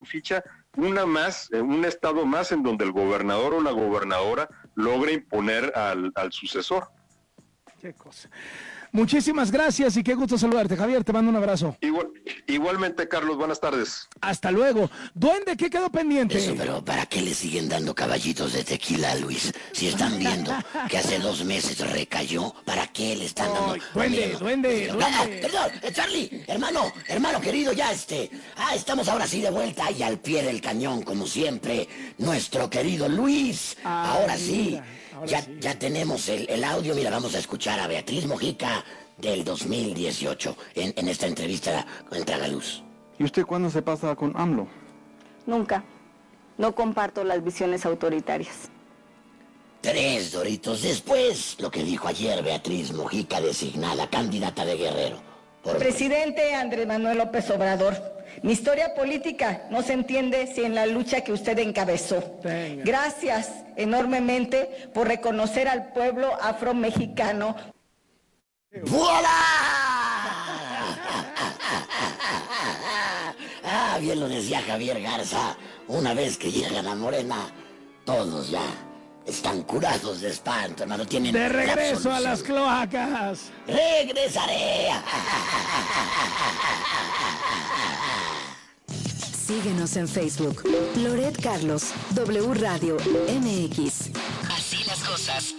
ficha una más, un estado más en donde el gobernador o la gobernadora logre imponer al sucesor. Qué cosa. Muchísimas gracias y qué gusto saludarte, Javier, te mando un abrazo. Igualmente, Carlos, buenas tardes. Hasta luego. Duende, ¿qué quedó pendiente? Eso, pero ¿para qué le siguen dando caballitos de tequila a Luis? Si están viendo que hace 2 meses recayó, ¿para qué le están dando? Duende. Perdón, Charlie, hermano querido, ya estamos ahora sí de vuelta y al pie del cañón, como siempre, nuestro querido Luis. Ahora sí. Ya tenemos el audio, mira, vamos a escuchar a Beatriz Mojica del 2018 en esta entrevista con Tragaluz. ¿Y usted cuándo se pasa con AMLO? Nunca. No comparto las visiones autoritarias. 3 doritos después, lo que dijo ayer Beatriz Mojica, designada candidata de Guerrero. Presidente Andrés Manuel López Obrador, mi historia política no se entiende sin la lucha que usted encabezó. Venga. Gracias enormemente por reconocer al pueblo afromexicano. ¡Voilà! Bien lo decía Javier Garza, una vez que llegan a Morena, todos ya están curados de espanto, hermano, tienen de regreso a las cloacas. Regresaré. Síguenos en Facebook, Loret Carlos, W Radio MX. Así las cosas.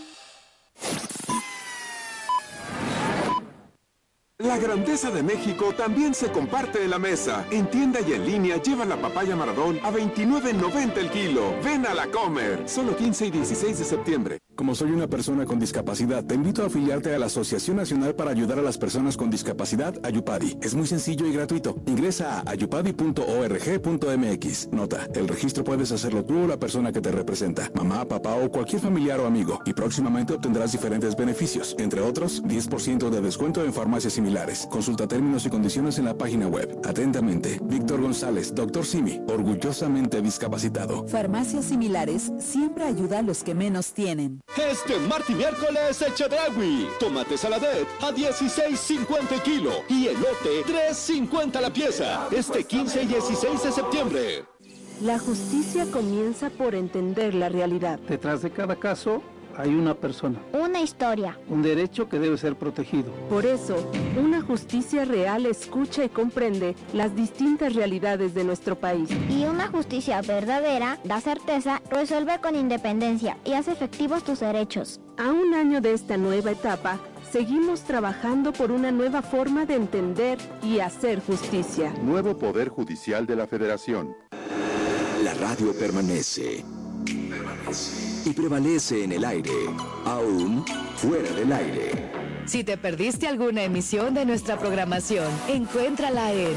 La grandeza de México también se comparte en la mesa. En tienda y en línea lleva la papaya Maradol a $29.90 el kilo. Ven a la Comer. Solo 15 y 16 de septiembre. Como soy una persona con discapacidad, te invito a afiliarte a la Asociación Nacional para Ayudar a las Personas con Discapacidad, Ayupadi. Es muy sencillo y gratuito. Ingresa a ayupadi.org.mx. Nota, el registro puedes hacerlo tú o la persona que te representa, mamá, papá o cualquier familiar o amigo. Y próximamente obtendrás diferentes beneficios, entre otros, 10% de descuento en farmacias similares. Consulta términos y condiciones en la página web. Atentamente, Víctor González, Dr. Simi, orgullosamente discapacitado. Farmacias similares siempre ayuda a los que menos tienen. Este martes y miércoles Chedraui. Tomate saladet a $16.50 el kilo y elote $3.50 la pieza. Este 15 y 16 de septiembre. La justicia comienza por entender la realidad. Detrás de cada caso hay una persona. Una historia. Un derecho que debe ser protegido. Por eso, una justicia real escucha y comprende las distintas realidades de nuestro país. Y una justicia verdadera da certeza, resuelve con independencia y hace efectivos tus derechos. A un año de esta nueva etapa, seguimos trabajando por una nueva forma de entender y hacer justicia. Nuevo Poder Judicial de la Federación. La radio permanece. Y prevalece en el aire, aún fuera del aire. Si te perdiste alguna emisión de nuestra programación, encuéntrala en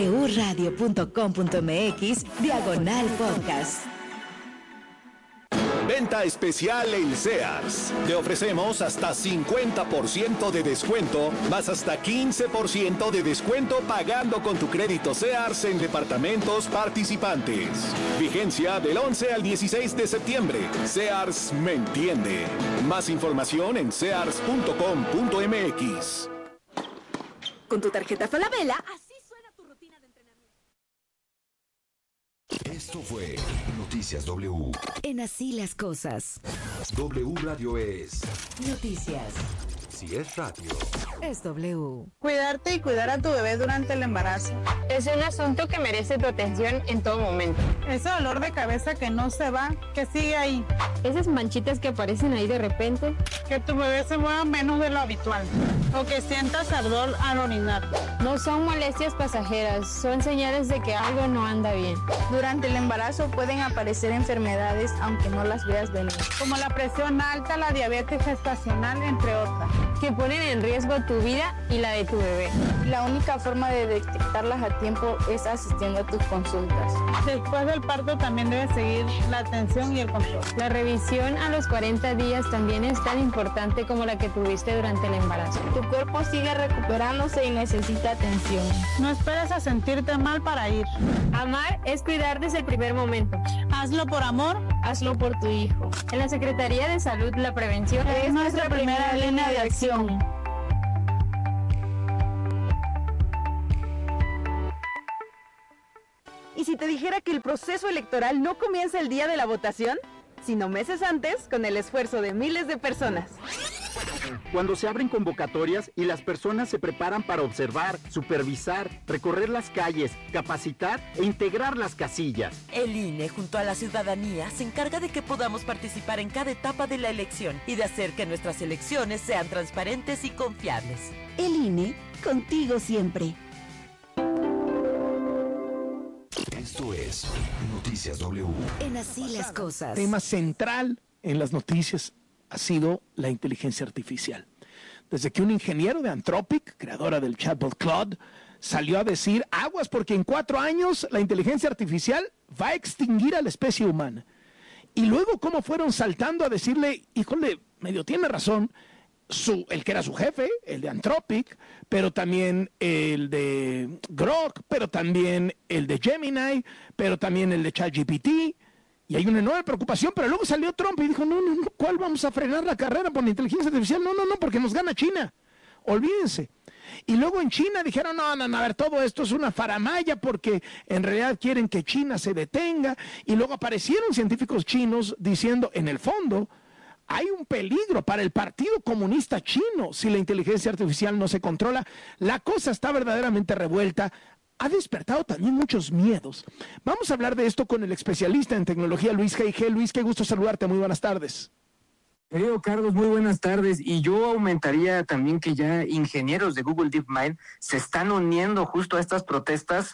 wradio.com.mx/podcast. Venta especial en Sears. Te ofrecemos hasta 50% de descuento, más hasta 15% de descuento pagando con tu crédito Sears en departamentos participantes. Vigencia del 11 al 16 de septiembre. Sears me entiende. Más información en sears.com.mx. Con tu tarjeta Falabella, Esto fue Noticias W. en Así las cosas. W Radio es Noticias. Si es radio, es W. Cuidarte y cuidar a tu bebé durante el embarazo es un asunto que merece tu atención en todo momento. Ese dolor de cabeza que no se va, que sigue ahí. Esas manchitas que aparecen ahí de repente. Que tu bebé se mueva menos de lo habitual. O que sientas ardor al orinar. No son molestias pasajeras, son señales de que algo no anda bien. Durante el embarazo pueden aparecer enfermedades aunque no las veas venir. Como la presión alta, la diabetes gestacional, entre otras. Que ponen en riesgo tu vida y la de tu bebé. La única forma de detectarlas a tiempo es asistiendo a tus consultas. Después del parto también debes seguir la atención y el control. La revisión a los 40 días también es tan importante como la que tuviste durante el embarazo. Tu cuerpo sigue recuperándose y necesita atención. No esperes a sentirte mal para ir. Amar es cuidar desde el primer momento. Hazlo por amor, hazlo por tu hijo. En la Secretaría de Salud, la prevención es nuestra primera línea de acción. Y si si te dijera que el proceso electoral no comienza el día de la votación, sino meses antes, con el esfuerzo de miles de personas. Cuando se abren convocatorias y las personas se preparan para observar, supervisar, recorrer las calles, capacitar e integrar las casillas. El INE, junto a la ciudadanía, se encarga de que podamos participar en cada etapa de la elección y de hacer que nuestras elecciones sean transparentes y confiables. El INE, contigo siempre. Esto es Noticias W. En Así las Cosas. Tema central en las noticias ha sido la inteligencia artificial. Desde que un ingeniero de Anthropic, creadora del chatbot Claude, salió a decir, aguas porque en 4 años la inteligencia artificial va a extinguir a la especie humana. Y luego cómo fueron saltando a decirle, híjole, medio tiene razón, el que era su jefe, el de Anthropic, pero también el de Grok, pero también el de Gemini, pero también el de ChatGPT, y hay una enorme preocupación, pero luego salió Trump y dijo, no, ¿cuál vamos a frenar la carrera por la inteligencia artificial? No, porque nos gana China, olvídense. Y luego en China dijeron, no, a ver, todo esto es una faramalla porque en realidad quieren que China se detenga, y luego aparecieron científicos chinos diciendo, en el fondo, hay un peligro para el Partido Comunista Chino si la inteligencia artificial no se controla. La cosa está verdaderamente revuelta. Ha despertado también muchos miedos. Vamos a hablar de esto con el especialista en tecnología, Luis G.I.G. Luis, qué gusto saludarte. Muy buenas tardes. Querido Carlos, muy buenas tardes. Y yo aumentaría también que ya ingenieros de Google DeepMind se están uniendo justo a estas protestas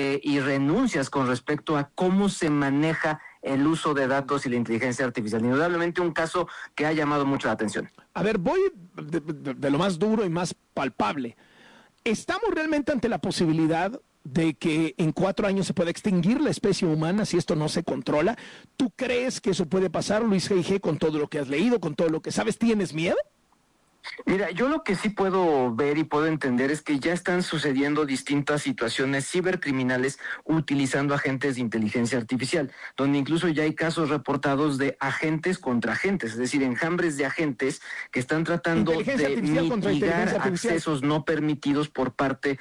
y renuncias con respecto a cómo se maneja el uso de datos y la inteligencia artificial. Indudablemente un caso que ha llamado mucho la atención. A ver, voy de lo más duro y más palpable. ¿Estamos realmente ante la posibilidad de que en 4 años se pueda extinguir la especie humana si esto no se controla? ¿Tú crees que eso puede pasar, Luis G.I.G., con todo lo que has leído, con todo lo que sabes? ¿Tienes miedo? Mira, yo lo que sí puedo ver y puedo entender es que ya están sucediendo distintas situaciones cibercriminales utilizando agentes de inteligencia artificial, donde incluso ya hay casos reportados de agentes contra agentes, es decir, enjambres de agentes que están tratando de mitigar accesos no permitidos por parte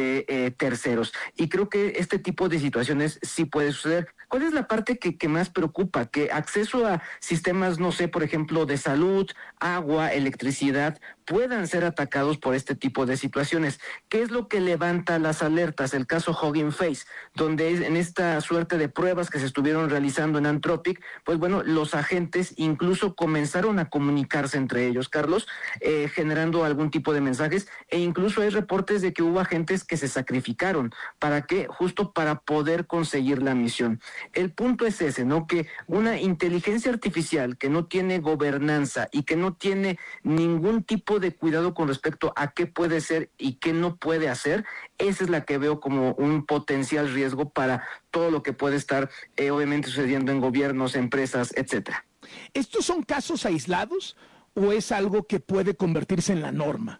de terceros. Y creo que este tipo de situaciones sí puede suceder. ¿Cuál es la parte que más preocupa? Que acceso a sistemas, no sé, por ejemplo, de salud, agua, electricidad, puedan ser atacados por este tipo de situaciones. ¿Qué es lo que levanta las alertas? El caso Hugging Face, donde en esta suerte de pruebas que se estuvieron realizando en Anthropic, pues bueno, los agentes incluso comenzaron a comunicarse entre ellos, Carlos, generando algún tipo de mensajes, e incluso hay reportes de que hubo agentes que se sacrificaron. ¿Para qué? Justo para poder conseguir la misión. El punto es ese, ¿no? Que una inteligencia artificial que no tiene gobernanza y que no tiene ningún tipo de cuidado con respecto a qué puede ser y qué no puede hacer, esa es la que veo como un potencial riesgo para todo lo que puede estar obviamente sucediendo en gobiernos, empresas, etcétera. ¿Estos son casos aislados o es algo que puede convertirse en la norma?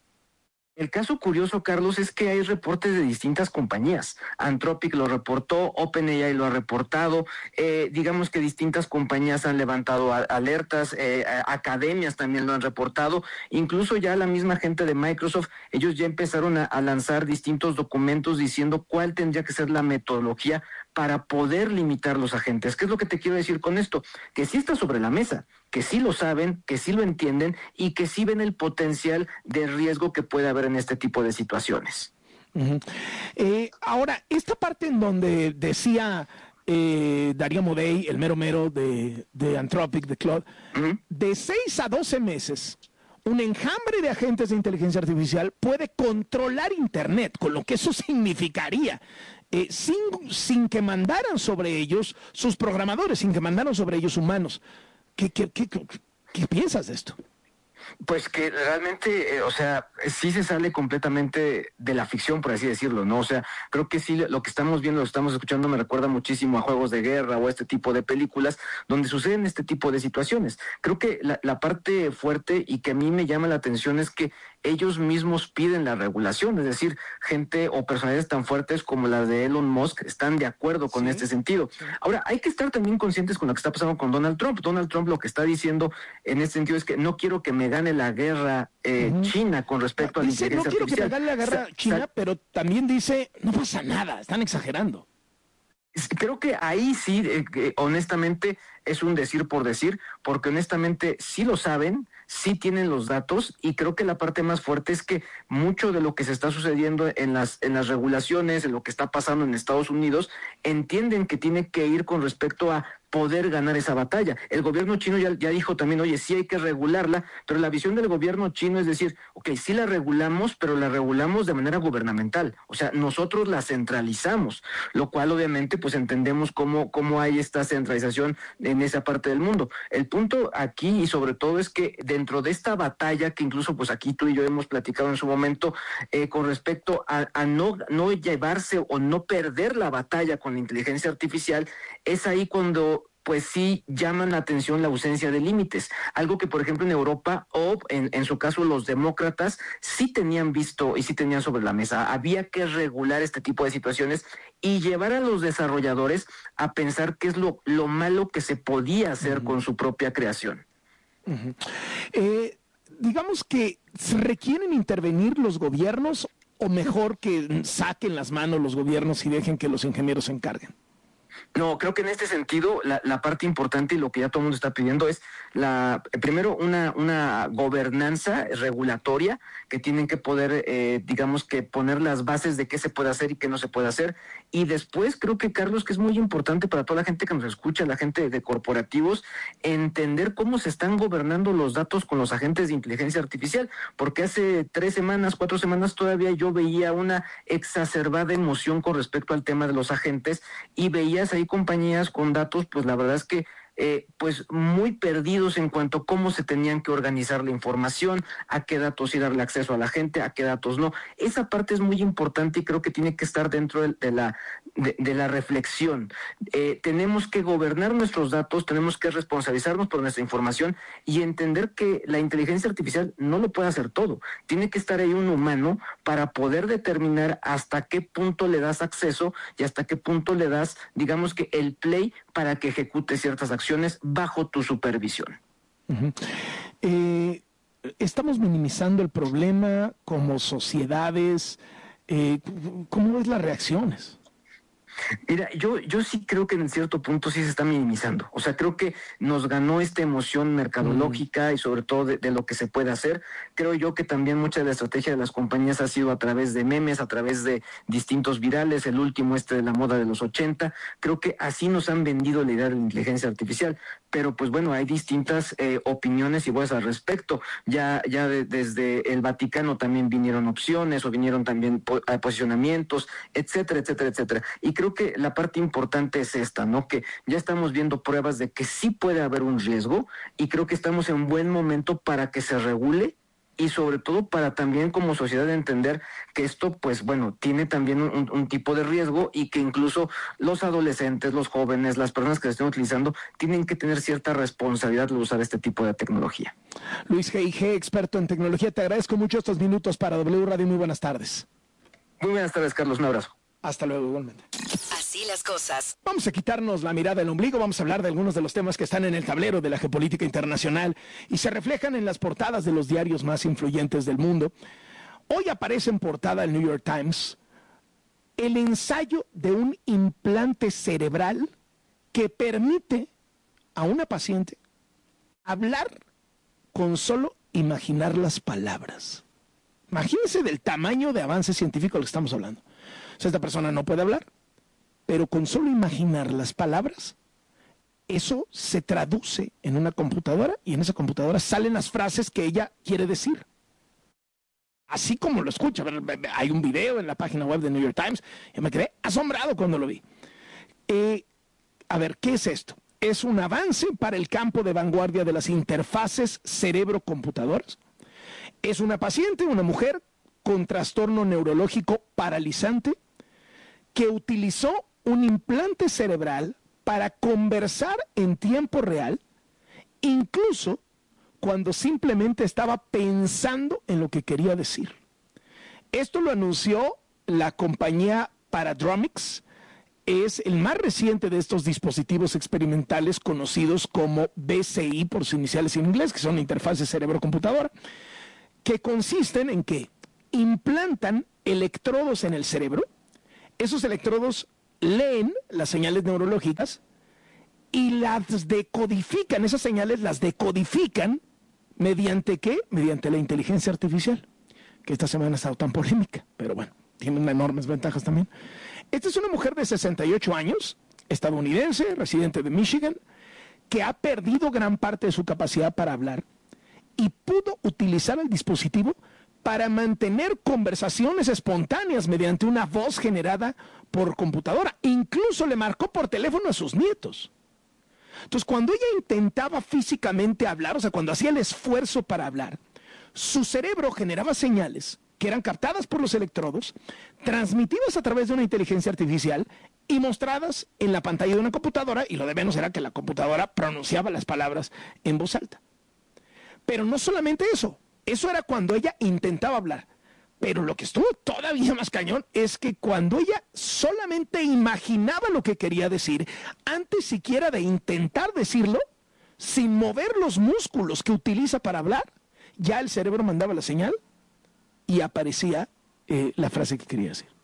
El caso curioso, Carlos, es que hay reportes de distintas compañías. Anthropic lo reportó, OpenAI lo ha reportado, digamos que distintas compañías han levantado alertas, academias también lo han reportado, incluso ya la misma gente de Microsoft, ellos ya empezaron a lanzar distintos documentos diciendo cuál tendría que ser la metodología para poder limitar los agentes. ¿Qué es lo que te quiero decir con esto? Que sí está sobre la mesa, que sí lo saben, que sí lo entienden y que sí ven el potencial de riesgo que puede haber en este tipo de situaciones. Ahora, esta parte en donde decía Darío Modei, el mero de Anthropic, de Claude, de 6 a 12 meses, un enjambre de agentes de inteligencia artificial puede controlar Internet, con lo que eso significaría. Sin que mandaran sobre ellos sus programadores, sin que mandaran sobre ellos humanos. ¿Qué piensas de esto? Pues que realmente, o sea, sí se sale completamente de la ficción, por así decirlo, ¿no? O sea, creo que sí, lo que estamos viendo, lo estamos escuchando, me recuerda muchísimo a Juegos de Guerra o a este tipo de películas donde suceden este tipo de situaciones. Creo que la parte fuerte y que a mí me llama la atención es que ellos mismos piden la regulación, es decir, gente o personalidades tan fuertes como la de Elon Musk están de acuerdo con este sentido. Ahora, hay que estar también conscientes con lo que está pasando con Donald Trump. Donald Trump lo que está diciendo en este sentido es que no quiero que me gane la guerra China con respecto a la inteligencia artificial. No quiero que me gane la guerra China, pero también dice, no pasa nada, están exagerando. Creo que ahí sí, honestamente, es un decir por decir, porque honestamente sí lo saben, sí tienen los datos, y creo que la parte más fuerte es que mucho de lo que se está sucediendo en las regulaciones, en lo que está pasando en Estados Unidos, entienden que tiene que ir con respecto a poder ganar esa batalla. El gobierno chino ya dijo también, oye, sí hay que regularla, pero la visión del gobierno chino es decir, ok, sí la regulamos, pero la regulamos de manera gubernamental, o sea, nosotros la centralizamos, lo cual obviamente pues entendemos cómo hay esta centralización en esa parte del mundo. El punto aquí y sobre todo es que dentro de esta batalla que incluso pues aquí tú y yo hemos platicado en su momento con respecto a no llevarse o no perder la batalla con la inteligencia artificial, es ahí cuando pues sí llaman la atención la ausencia de límites. Algo que, por ejemplo, en Europa o en su caso los demócratas sí tenían visto y sí tenían sobre la mesa. Había que regular este tipo de situaciones y llevar a los desarrolladores a pensar qué es lo malo que se podía hacer con su propia creación. Digamos que requieren intervenir los gobiernos, o mejor que saquen las manos los gobiernos y dejen que los ingenieros se encarguen. No, creo que en este sentido la parte importante y lo que ya todo el mundo está pidiendo es primero una gobernanza regulatoria que tienen que poder, digamos que poner las bases de qué se puede hacer y qué no se puede hacer. Y después creo que, Carlos, que es muy importante para toda la gente que nos escucha, la gente de corporativos, entender cómo se están gobernando los datos con los agentes de inteligencia artificial, porque hace 3 semanas, 4 semanas todavía yo veía una exacerbada emoción con respecto al tema de los agentes y veías ahí compañías con datos, pues la verdad es que pues muy perdidos en cuanto a cómo se tenían que organizar la información, a qué datos sí darle acceso a la gente, a qué datos no. Esa parte es muy importante y creo que tiene que estar dentro de la reflexión. Tenemos que gobernar nuestros datos, tenemos que responsabilizarnos por nuestra información y entender que la inteligencia artificial no lo puede hacer todo. Tiene que estar ahí un humano para poder determinar hasta qué punto le das acceso y hasta qué punto le das, digamos que el play para que ejecute ciertas acciones bajo tu supervisión. Estamos minimizando el problema como sociedades. ¿Cómo ves las reacciones? Mira, yo sí creo que en cierto punto sí se está minimizando. O sea, creo que nos ganó esta emoción mercadológica y sobre todo de lo que se puede hacer. Creo yo que también mucha de la estrategia de las compañías ha sido a través de memes, a través de distintos virales, el último de la moda de los 80. Creo que así nos han vendido la idea de la inteligencia artificial. Pero pues bueno, hay distintas opiniones y voces al respecto. Desde el Vaticano también vinieron opciones o vinieron también posicionamientos, etcétera, etcétera, etcétera. Y creo que la parte importante es esta, ¿no? Que ya estamos viendo pruebas de que sí puede haber un riesgo y creo que estamos en buen momento para que se regule y sobre todo para también como sociedad entender que esto, pues bueno, tiene también un tipo de riesgo y que incluso los adolescentes, los jóvenes, las personas que lo estén utilizando, tienen que tener cierta responsabilidad de usar este tipo de tecnología. Luis G.I.G., experto en tecnología, te agradezco mucho estos minutos para W Radio. Muy buenas tardes. Muy buenas tardes, Carlos. Un abrazo. Hasta luego, igualmente. Así las cosas. Vamos a quitarnos la mirada del ombligo, vamos a hablar de algunos de los temas que están en el tablero de la geopolítica internacional y se reflejan en las portadas de los diarios más influyentes del mundo. Hoy aparece en portada el New York Times el ensayo de un implante cerebral que permite a una paciente hablar con solo imaginar las palabras. Imagínense del tamaño de avance científico del que estamos hablando. O sea, esta persona no puede hablar, pero con solo imaginar las palabras, eso se traduce en una computadora y en esa computadora salen las frases que ella quiere decir. Así como lo escucha. Hay un video en la página web de New York Times. Yo me quedé asombrado cuando lo vi. A ver, ¿qué es esto? Es un avance para el campo de vanguardia de las interfaces cerebro-computadoras. Es una paciente, una mujer con trastorno neurológico paralizante que utilizó un implante cerebral para conversar en tiempo real, incluso cuando simplemente estaba pensando en lo que quería decir. Esto lo anunció la compañía Paradromics. Es el más reciente de estos dispositivos experimentales conocidos como BCI por sus iniciales en inglés, que son interfaces cerebro-computadora, que consisten en que implantan electrodos en el cerebro. Esos electrodos leen las señales neurológicas y las decodifican, esas señales las decodifican ¿mediante qué? Mediante la inteligencia artificial, que esta semana ha estado tan polémica, pero bueno, tiene enormes ventajas también. Esta es una mujer de 68 años, estadounidense, residente de Michigan, que ha perdido gran parte de su capacidad para hablar y pudo utilizar el dispositivo para mantener conversaciones espontáneas mediante una voz generada por computadora. Incluso le marcó por teléfono a sus nietos. Entonces, cuando ella intentaba físicamente hablar, o sea, cuando hacía el esfuerzo para hablar, su cerebro generaba señales que eran captadas por los electrodos, transmitidas a través de una inteligencia artificial y mostradas en la pantalla de una computadora, y lo de menos era que la computadora pronunciaba las palabras en voz alta. Pero no solamente eso era cuando ella intentaba hablar. Pero lo que estuvo todavía más cañón es que cuando ella solamente imaginaba lo que quería decir, antes siquiera de intentar decirlo, sin mover los músculos que utiliza para hablar, ya el cerebro mandaba la señal y aparecía la frase que quería decir.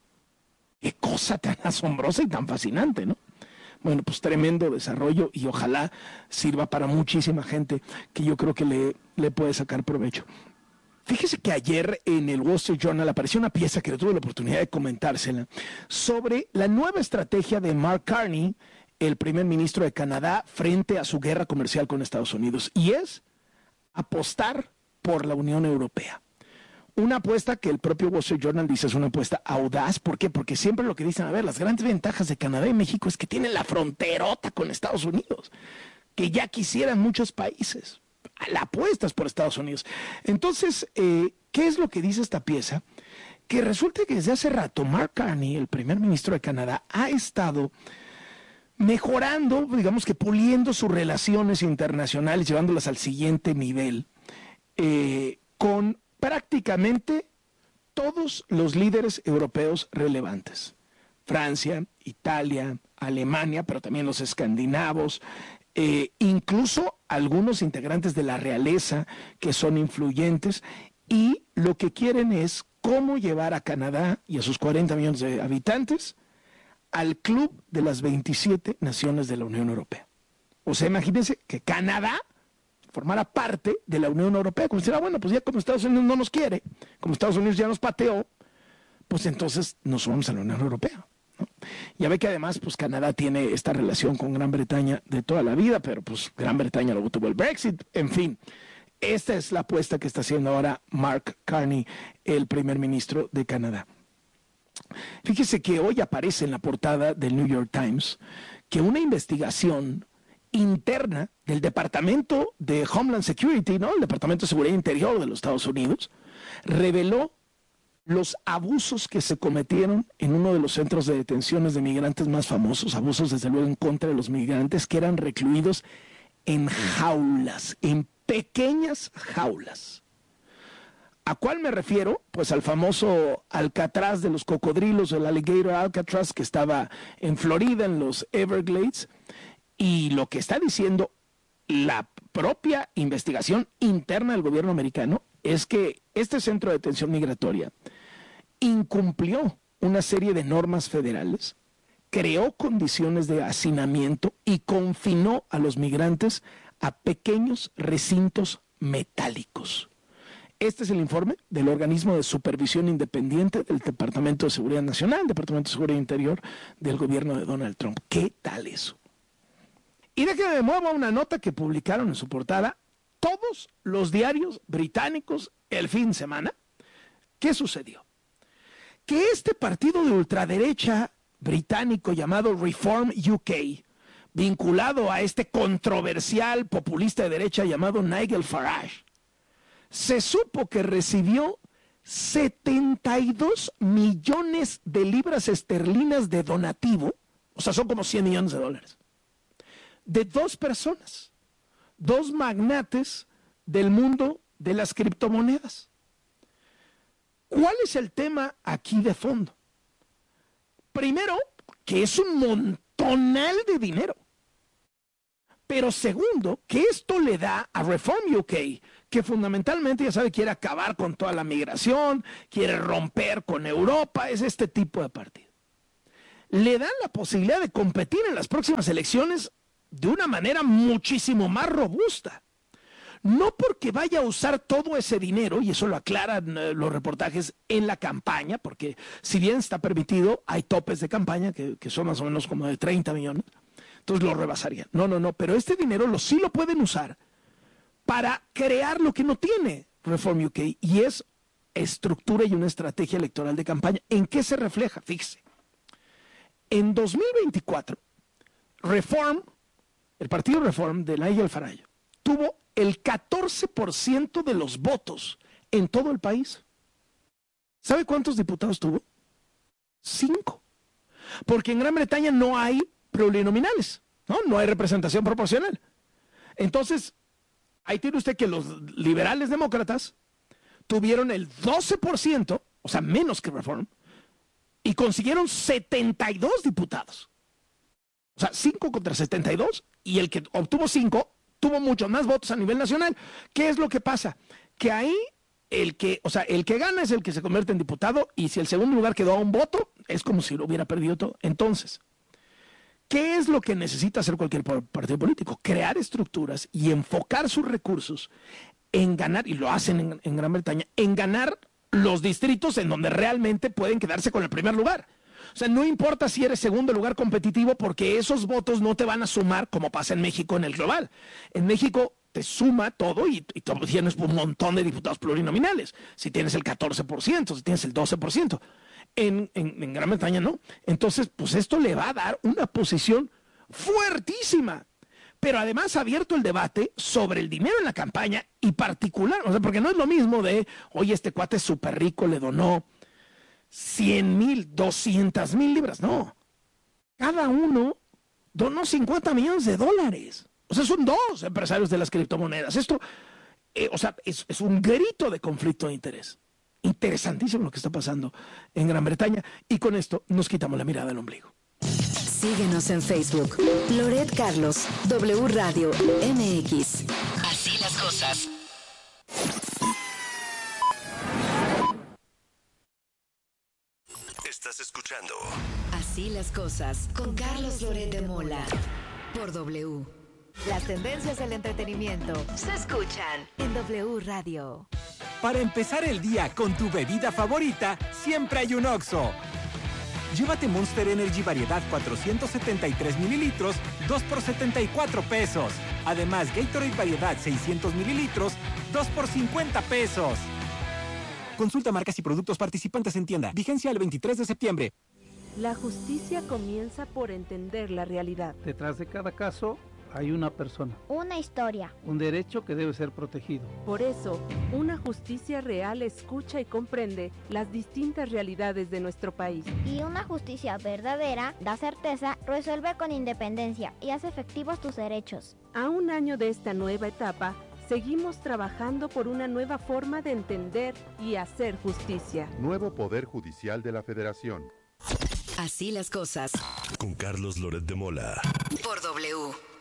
Qué cosa tan asombrosa y tan fascinante, ¿no? Bueno, pues tremendo desarrollo y ojalá sirva para muchísima gente que yo creo que le puede sacar provecho. Fíjese que ayer en el Wall Street Journal apareció una pieza que tuve la oportunidad de comentársela sobre la nueva estrategia de Mark Carney, el primer ministro de Canadá, frente a su guerra comercial con Estados Unidos, y es apostar por la Unión Europea. Una apuesta que el propio Wall Street Journal dice es una apuesta audaz. ¿Por qué? Porque siempre lo que dicen, a ver, las grandes ventajas de Canadá y México es que tienen la fronterota con Estados Unidos, que ya quisieran muchos países. La apuesta es por Estados Unidos. Entonces, ¿qué es lo que dice esta pieza? Que resulta que desde hace rato Mark Carney, el primer ministro de Canadá, ha estado mejorando, digamos que puliendo sus relaciones internacionales, llevándolas al siguiente nivel, con prácticamente todos los líderes europeos relevantes. Francia, Italia, Alemania, pero también los escandinavos, incluso algunos integrantes de la realeza que son influyentes, y lo que quieren es cómo llevar a Canadá y a sus 40 millones de habitantes al club de las 27 naciones de la Unión Europea. O sea, imagínense que Canadá formara parte de la Unión Europea, como si era, bueno, pues ya como Estados Unidos no nos quiere, como Estados Unidos ya nos pateó, pues entonces nos vamos a la Unión Europea, ¿no? Ya ve que además, pues Canadá tiene esta relación con Gran Bretaña de toda la vida, pero pues Gran Bretaña luego tuvo el Brexit, en fin. Esta es la apuesta que está haciendo ahora Mark Carney, el primer ministro de Canadá. Fíjese que hoy aparece en la portada del New York Times que una investigación interna del Departamento de Homeland Security, ¿no? El Departamento de Seguridad Interior de los Estados Unidos, reveló los abusos que se cometieron en uno de los centros de detenciones de migrantes más famosos, abusos desde luego en contra de los migrantes, que eran recluidos en jaulas, en pequeñas jaulas. ¿A cuál me refiero? Pues al famoso Alcatraz de los cocodrilos, el Alligator Alcatraz, que estaba en Florida, en los Everglades. Y lo que está diciendo la propia investigación interna del gobierno americano es que este centro de detención migratoria incumplió una serie de normas federales, creó condiciones de hacinamiento y confinó a los migrantes a pequeños recintos metálicos. Este es el informe del organismo de supervisión independiente del Departamento de Seguridad Nacional, Departamento de Seguridad Interior del gobierno de Donald Trump. ¿Qué tal eso? Y déjenme mueva una nota que publicaron en su portada todos los diarios británicos el fin de semana. ¿Qué sucedió? Que este partido de ultraderecha británico llamado Reform UK, vinculado a este controversial populista de derecha llamado Nigel Farage, se supo que recibió 72 millones de libras esterlinas de donativo, o sea, son como 100 millones de dólares, de dos personas, dos magnates del mundo de las criptomonedas. ¿Cuál es el tema aquí de fondo? Primero, que es un montonal de dinero. Pero segundo, que esto le da a Reform UK, que fundamentalmente, ya sabe, quiere acabar con toda la migración, quiere romper con Europa, es este tipo de partido. le dan la posibilidad de competir en las próximas elecciones de una manera muchísimo más robusta. No porque vaya a usar todo ese dinero, y eso lo aclaran los reportajes, en la campaña, porque si bien está permitido, hay topes de campaña que son más o menos como de 30 millones, entonces lo rebasarían. No, pero este dinero sí lo pueden usar para crear lo que no tiene Reform UK, y es estructura y una estrategia electoral de campaña. ¿En qué se refleja? Fíjese. En 2024, Reform, el partido Reform de Nigel Farage, tuvo el 14% de los votos en todo el país. ¿Sabe cuántos diputados tuvo? 5. Porque en Gran Bretaña no hay plurinominales, no hay representación proporcional. Entonces, ahí tiene usted que los liberales demócratas tuvieron el 12%, o sea, menos que Reform, y consiguieron 72 diputados. O sea, 5 contra 72, y el que obtuvo 5 tuvo muchos más votos a nivel nacional. ¿Qué es lo que pasa? Que ahí el que gana es el que se convierte en diputado, y si el segundo lugar quedó a un voto, es como si lo hubiera perdido todo. Entonces, ¿qué es lo que necesita hacer cualquier partido político? Crear estructuras y enfocar sus recursos en ganar, y lo hacen en Gran Bretaña, en ganar los distritos en donde realmente pueden quedarse con el primer lugar. O sea, no importa si eres segundo lugar competitivo, porque esos votos no te van a sumar como pasa en México en el global. En México te suma todo y tienes un montón de diputados plurinominales. Si tienes el 14%, si tienes el 12%. En Gran Bretaña no. Entonces, pues esto le va a dar una posición fuertísima. Pero además ha abierto el debate sobre el dinero en la campaña y particular. O sea, porque no es lo mismo de, oye, este cuate es súper rico, le donó 100,000, 200,000 libras. No. Cada uno donó 50 millones de dólares. O sea, son 2 empresarios de las criptomonedas. Esto, es un grito de conflicto de interés. Interesantísimo lo que está pasando en Gran Bretaña. Y con esto nos quitamos la mirada del ombligo. Síguenos en Facebook. Loret Carlos, W Radio MX. Así las cosas. Estás escuchando Así las cosas con Carlos Loret de Mola por W. Las tendencias del entretenimiento se escuchan en W Radio. Para empezar el día con tu bebida favorita, siempre hay un Oxxo. Llévate Monster Energy variedad 473 mililitros, 2 por 74 pesos. Además, Gatorade variedad 600 mililitros, 2 por 50 pesos. Consulta marcas y productos participantes en tienda. Vigencia el 23 de septiembre. La justicia comienza por entender la realidad. Detrás de cada caso hay una persona. Una historia. Un derecho que debe ser protegido. Por eso, una justicia real escucha y comprende las distintas realidades de nuestro país. Y una justicia verdadera da certeza, resuelve con independencia y hace efectivos tus derechos. A un año de esta nueva etapa, seguimos trabajando por una nueva forma de entender y hacer justicia. Nuevo Poder Judicial de la Federación. Así las cosas. Con Carlos Loret de Mola. Por W.